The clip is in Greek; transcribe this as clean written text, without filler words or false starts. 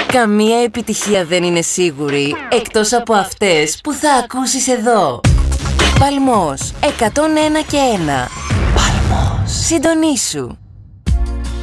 Καμία επιτυχία δεν είναι σίγουρη, εκτός από αυτές που θα ακούσεις εδώ. Παλμός 101 και 1. Παλμός. Συντονίσου.